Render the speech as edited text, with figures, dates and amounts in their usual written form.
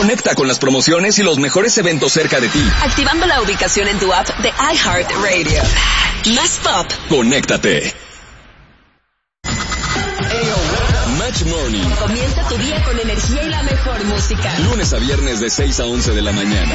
Conecta con las promociones y los mejores eventos cerca de ti. Activando la ubicación en tu app de iHeartRadio. Más pop. Conéctate. Match Morning. Comienza tu día con energía y la mejor música. Lunes a viernes de 6 a 11 de la mañana.